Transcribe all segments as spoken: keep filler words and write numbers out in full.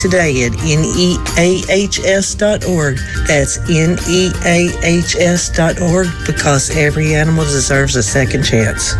today at N E A H S dot org. That's N E A H S dot org, because every animal deserves a second chance.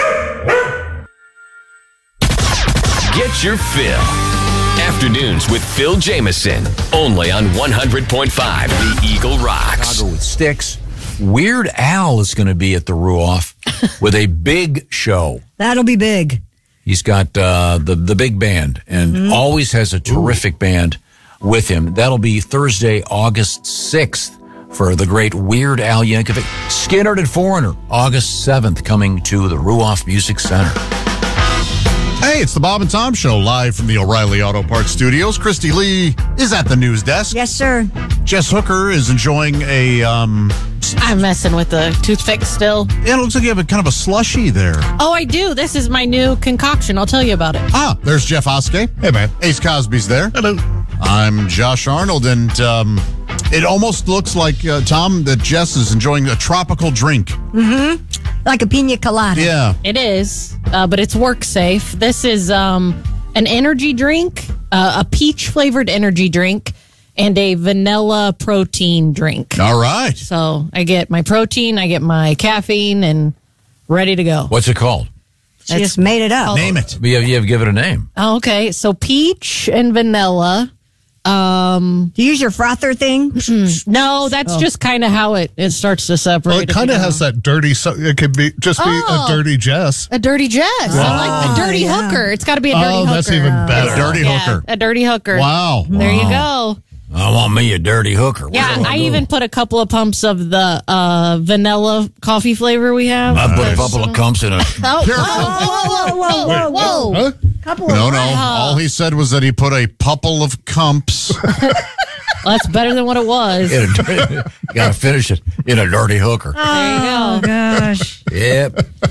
Get your fill. Afternoons with Phil Jameson. Only on one hundred point five The Eagle Rocks. Chicago with Styx. Weird Al is going to be at the Ruoff with a big show. That'll be big. He's got uh, the, the big band and mm-hmm. always has a terrific Ooh. band with him. That'll be Thursday, August sixth for the great Weird Al Yankovic. Skynyrd and Foreigner, August seventh, coming to the Ruoff Music Center. Hey, it's the Bob and Tom Show, live from the O'Reilly Auto Parts Studios. Christy Lee is at the news desk. Yes, sir. Jess Hooker is enjoying a... Um, I'm messing with the toothpick still. Yeah, it looks like you have a kind of a slushy there. Oh, I do. This is my new concoction. I'll tell you about it. Ah, there's Jeff Oskey. Hey, man. Ace Cosby's there. Hello. I'm Josh Arnold, and um, it almost looks like, uh, Tom, that Jess is enjoying a tropical drink. Mm-hmm. Like a pina colada. Yeah. It is, uh, but it's work safe. This is um, an energy drink, uh, a peach-flavored energy drink, and a vanilla protein drink. All right. So I get my protein, I get my caffeine, and ready to go. What's it called? She That's just made it up. Called, Name it. You have, you have give it a name. Oh, okay. So peach and vanilla. Um, Do you use your frother thing? No, that's oh. just kind of how it, it starts to separate. Well, it kind of has that dirty, so it could be just be oh, a dirty Jess. A dirty Jess. Wow. I like a dirty yeah. hooker. It's got to be a dirty oh, hooker. Oh, that's even better. A dirty yeah, hooker. A dirty hooker. Wow. There wow. you go. I want me a dirty hooker. Yeah, I even put a couple of pumps of the uh, vanilla coffee flavor we have. I put a couple of pumps in a... Oh, whoa, whoa, whoa, whoa, whoa. Huh? Couple no, of no. All he said was that he put a couple of cumps. Well, that's better than what it was. You got to finish it in a dirty hooker. Oh, there you go. Oh, gosh. Yep.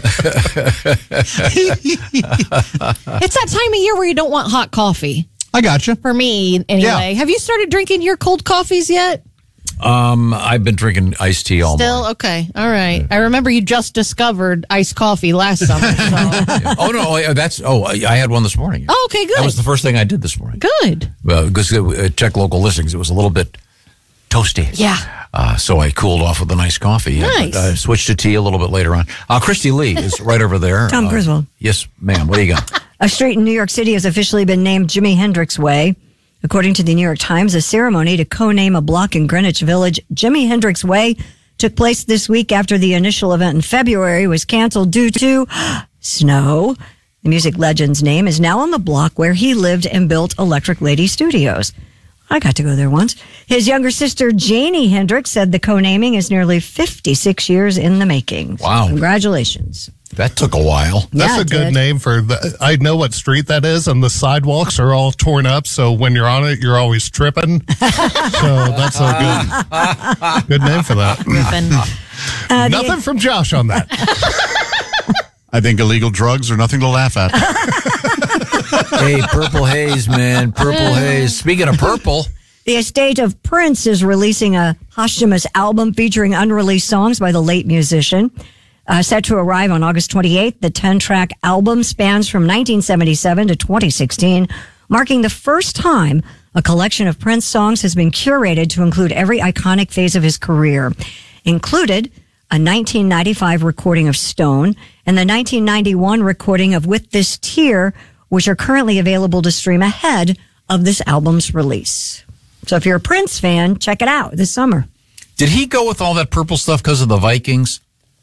It's that time of year where you don't want hot coffee. I gotcha. For me, anyway. Yeah. Have you started drinking your cold coffees yet? Um, I've been drinking iced tea all Still? morning. Okay. All right. I remember you just discovered iced coffee last summer. So. Yeah. Oh, no. That's, oh, I had one this morning. Oh, okay, good. That was the first thing I did this morning. Good. Well, because uh, check local listings. It was a little bit toasty. Yeah. Uh, so I cooled off with a nice coffee. Nice. I uh, switched to tea a little bit later on. Uh, Christy Lee is right over there. Tom uh, Griswold. Yes, ma'am. What do you got? A street in New York City has officially been named Jimi Hendrix Way. According to the New York Times, a ceremony to co-name a block in Greenwich Village, Jimi Hendrix Way, took place this week after the initial event in February was canceled due to snow. The music legend's name is now on the block where he lived and built Electric Lady Studios. I got to go there once. His younger sister, Janie Hendrix, said the co-naming is nearly fifty-six years in the making. So wow. Congratulations. That took a while. That's yeah, a good did. name for the. I know what street that is, and the sidewalks are all torn up. So when you're on it, you're always tripping. So that's a good, good name for that. Uh, Nothing the, from Josh on that. I think illegal drugs are nothing to laugh at. Hey, Purple Haze, man. Purple Haze. Speaking of purple. The estate of Prince is releasing a posthumous album featuring unreleased songs by the late musician. Uh, set to arrive on August twenty-eighth, the ten-track album spans from nineteen seventy-seven to twenty sixteen, marking the first time a collection of Prince songs has been curated to include every iconic phase of his career. Included a nineteen ninety-five recording of Stone and the nineteen ninety-one recording of With This Tear, which are currently available to stream ahead of this album's release. So if you're a Prince fan, check it out this summer. Did he go with all that purple stuff because of the Vikings?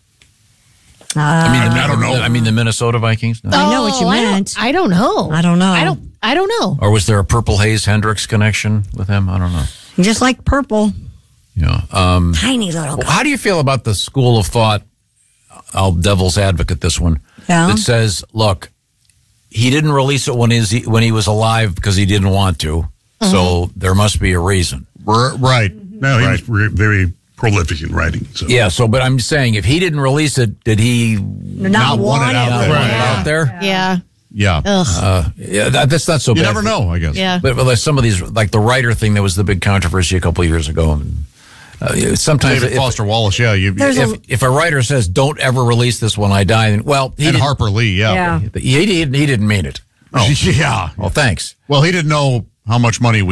Uh, I mean, the, I don't know. I mean, the Minnesota Vikings? No. I know what you Oh, I meant. don't, I don't know. I don't know. I don't. I don't know. Or was there a Purple Haze Hendrix connection with him? I don't know. Just like purple. Yeah. Um, Tiny little guy. how do you feel about the school of thought, I'll devil's advocate this one, Yeah. that says, look, he didn't release it when, he when he was alive because he didn't want to, mm-hmm. so there must be a reason. R- right. No, he right. was re- very prolific in writing. So. Yeah, so, but I'm saying, if he didn't release it, did he Not, not want it out wanted. there. want it Yeah. out there? Yeah. Yeah. Ugh. Uh, yeah, that, that's not so You bad. never know, I guess. Yeah. But, but like some of these, like the writer thing, that was the big controversy a couple of years ago. And, uh, sometimes David if, Foster Wallace, yeah. You, There's if, a- if a writer says, don't ever release this when I die, then, well, he and didn't, Harper Lee, yeah. Yeah. he, he, he didn't mean it. Oh, yeah. Well, thanks. Well, he didn't know how much money we